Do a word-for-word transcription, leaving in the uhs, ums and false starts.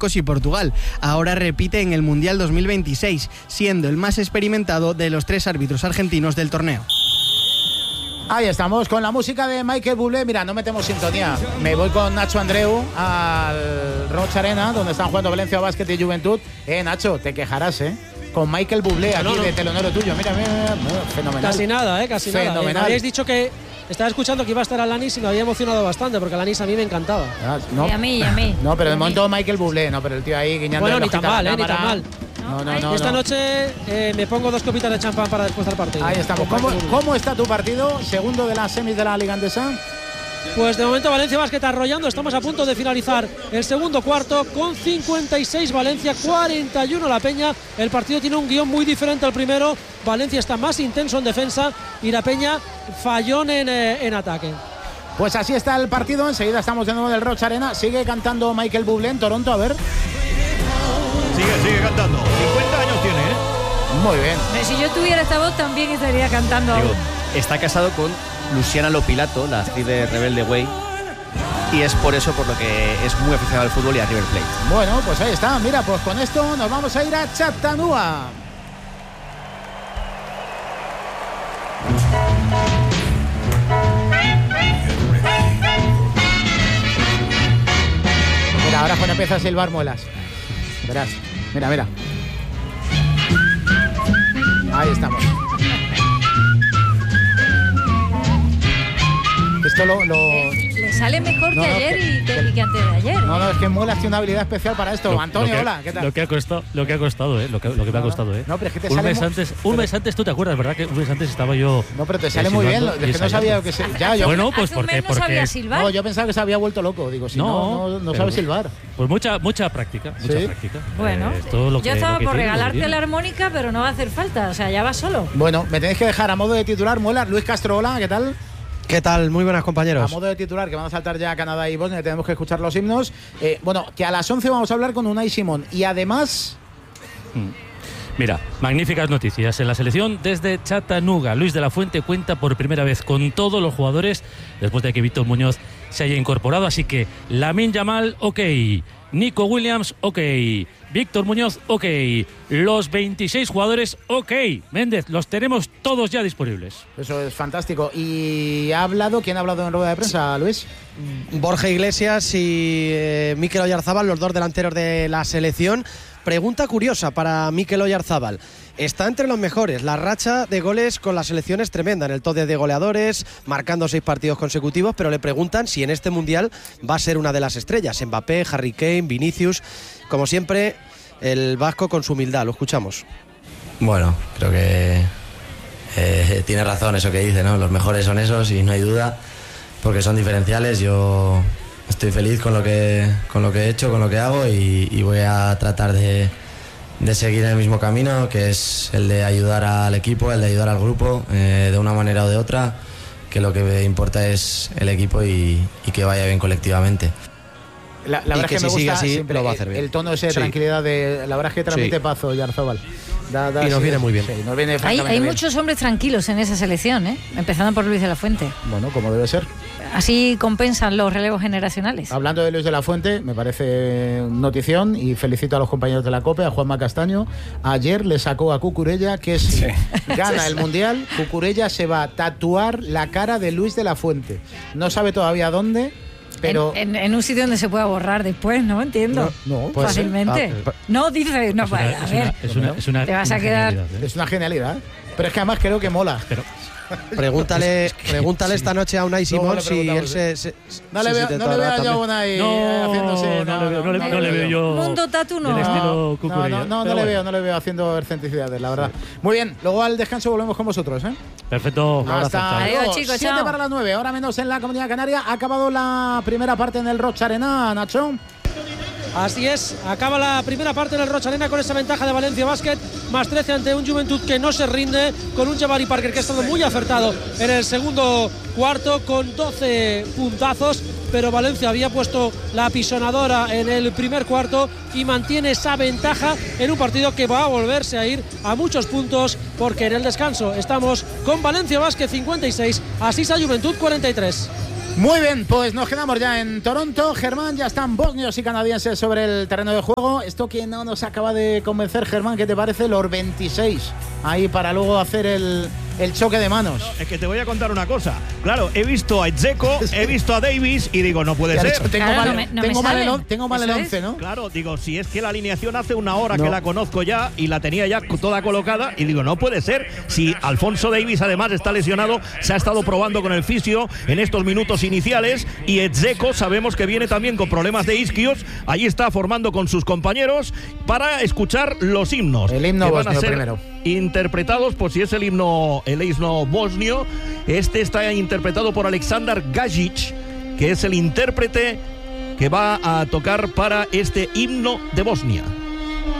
Marruecos y Portugal. Ahora repite en el Mundial dos mil veintiséis, siendo el más experimentado de los tres árbitros argentinos del torneo. Ahí estamos con la música de Michael Bublé. Mira, no metemos sintonía. Me voy con Nacho Andreu al Roig Arena, donde están jugando Valencia Basket y Juventud. Eh, Nacho, te quejarás, ¿eh? Con Michael Bublé aquí no, no. de telonero tuyo. Mira, mira, mira, fenomenal. Casi nada, ¿eh? Casi fenomenal. nada. Eh, me habéis dicho que estaba escuchando que iba a estar Alanis y me había emocionado bastante, porque Alanis a mí me encantaba. Ah, no. Y a mí, y a mí. No, pero de mí. momento Michael Bublé, no, pero el tío ahí guiñando. Bueno, ni tan mal, ¿eh? Ni tan mal. No, no, no, Esta no. noche eh, me pongo dos copitas de champán para después del partido. Ahí estamos. ¿Cómo, ¿Cómo está tu partido? Segundo de las semis de la Liga Andesa. Pues de momento Valencia Basket arrollando. Estamos a punto de finalizar el segundo cuarto con cincuenta y seis Valencia, cuarenta y uno La Peña. El partido tiene un guión muy diferente al primero. Valencia está más intenso en defensa y La Peña fallón en, eh, en ataque. Pues así está el partido. Enseguida estamos de nuevo en el Roig Arena. Sigue cantando Michael Bublé en Toronto. A ver. Sigue, sigue cantando. cincuenta años tiene, ¿eh? Muy bien. Pero si yo tuviera esta voz también estaría cantando. Digo, está casado con Luciana Lopilato, la actriz de Rebelde Way, y es por eso por lo que es muy aficionado al fútbol y a River Plate. Bueno, pues ahí está. Mira, pues con esto nos vamos a ir a Chattanooga. Mira, ahora cuando empieza a silbar muelas. Verás. Mira, mira. Ahí estamos. Esto lo... lo... Le sale mejor No, que no, ayer que- y, que, y que antes de ayer. No, no, es que Muelas tiene una habilidad especial para esto. Lo- Antonio, lo que- hola, ¿qué tal? Lo que ha costado, lo que ha costado, ¿eh? Lo que, lo que me ha costado, ¿eh? No, pero es que te un sale mes mu- antes, un pero- mes antes, tú te acuerdas, ¿verdad? Que un mes antes estaba yo. No, pero te eh, sale muy bien. silbando Es y que no sabía ensayando. que se... Ya, yo... Bueno, pues Hace un porque, mes no sabía porque silbar. No, yo pensaba que se había vuelto loco. Digo, si no, no, no, pero- sabe silbar. Pues mucha, mucha práctica, mucha Sí. práctica. Bueno, Eh, todo lo yo que- estaba lo que por tiene, lo que regalarte tiene. la armónica, pero no va a hacer falta. O sea, ya va solo. Bueno, me tenéis que dejar a modo de titular, Muelas. Luis Castro, hola, ¿qué tal? ¿Qué tal? Muy buenas, A compañeros. modo de titular, que van a saltar ya a Canadá y Bosnia, tenemos que escuchar los himnos. Eh, bueno, que a las once vamos a hablar con Unai Simón. Y además... Mira, magníficas noticias en la selección desde Chattanooga. Luis de la Fuente cuenta por primera vez con todos los jugadores después de que Víctor Muñoz se haya incorporado. Así que Lamine Yamal, ok. Nico Williams, ok. Víctor Muñoz, ok. Los veintiséis jugadores, ok. Méndez, los tenemos todos ya disponibles. Eso es fantástico. ¿Y ha hablado? ¿Quién ha hablado en rueda de prensa, Luis? Borja Iglesias y eh, Mikel Oyarzabal, los dos delanteros de la selección. Pregunta curiosa para Mikel Oyarzabal. Está entre los mejores. La racha de goles con la selección es tremenda. En el top de goleadores, marcando seis partidos consecutivos, pero le preguntan si en este Mundial va a ser una de las estrellas. Mbappé, Harry Kane, Vinicius. Como siempre, el vasco con su humildad. Lo escuchamos. Bueno, creo que eh, tiene razón eso que dice, ¿no? Los mejores son esos y no hay duda, porque son diferenciales. Yo estoy feliz con lo que, con lo que he hecho, con lo que hago y, y voy a tratar de, de seguir en el mismo camino, que es el de ayudar al equipo, el de ayudar al grupo, eh, de una manera o de otra, que lo que importa es el equipo y, y que vaya bien colectivamente. La, la Y verdad que es que si me sigue gusta así, siempre lo va a el- hacer bien. el tono ese de Sí. tranquilidad. De, la verdad es que transmite Sí. paz Oyarzabal. Da- da- Y nos sí, viene muy bien. sí, nos viene Hay, francamente hay bien. muchos hombres tranquilos en esa selección, ¿eh? Empezando por Luis de la Fuente. Bueno, como debe ser. Así compensan los relevos generacionales. Hablando de Luis de la Fuente, me parece notición y felicito a los compañeros de la COPE, a Juanma Castaño. Ayer le sacó a Cucurella que si gana el Mundial, Cucurella se va a tatuar la cara de Luis de la Fuente. No sabe todavía dónde, pero... En, en- en un sitio donde se pueda borrar después, ¿no? Entiendo. No, no, puede ser. Fácilmente. Ah, no, dice, no, Es una- vaya, a es ver. una- es una- es una- Te vas a una quedar- genialidad, ¿eh? es una genialidad. Pero es que además creo que mola. Pero Pregúntale, pregúntale esta noche a Unai Luego Simón le si preguntamos, él se... se- No si le se veo, te no le veo tarda a también. Jaume ahí no, eh, haciéndose. no, le veo, no le- no le veo yo. Mundo tatu no. del estilo No, Cucurella, no, no, no pero le bueno. veo, no le veo haciendo excentricidades, la verdad. Muy bien, luego al descanso volvemos con vosotros, ¿eh? Perfecto. Un abrazo, Hasta chao. Adiós, luego. chicos, Siete chao. para las nueve, ahora menos en la Comunidad Canaria. Ha acabado la primera parte en el Roig Arena, Nacho. Así es, acaba la primera parte del Roig Arena con esa ventaja de Valencia Basket, más trece ante un Juventud que no se rinde, con un Jabari Parker que ha estado muy acertado en el segundo cuarto con doce puntazos, pero Valencia había puesto la apisonadora en el primer cuarto y mantiene esa ventaja en un partido que va a volverse a ir a muchos puntos, porque en el descanso estamos con Valencia Basket cincuenta y seis, Asisa Juventud cuarenta y tres. Muy bien, pues nos quedamos ya en Toronto. Germán, ya están bosnios y canadienses sobre el terreno de juego. Esto que no nos acaba de convencer, Germán, ¿qué te parece? Los veintiséis ahí para luego hacer el, el choque de manos. No, es que te voy a contar una cosa. Claro, he visto a Dzeko, he visto a Davis y digo, no puede ser. Dicho, tengo Claro, mal, no me- no me tengo mal el, salen. tengo mal el Eso once, es. ¿no? Claro, digo, si es que la alineación hace una hora No. que la conozco ya y la tenía ya toda colocada y digo, no puede ser. Si Alfonso Davis además está lesionado, se ha estado probando con el fisio en estos minutos iniciales y Dzeko sabemos que viene también con problemas de isquios. Ahí está formando con sus compañeros para escuchar los himnos. El himno que van a bosnio ser primero. interpretados, pues si es el himno, el himno bosnio, este está interpretado por Aleksandar Gajic, que es el intérprete que va a tocar para este himno de Bosnia.